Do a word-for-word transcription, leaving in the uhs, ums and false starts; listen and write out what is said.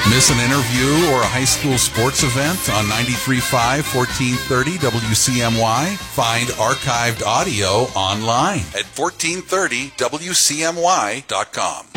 Miss an interview or a high school sports event on ninety-three point five, fourteen thirty W C M Y? Find archived audio online at fourteen thirty W C M Y dot com.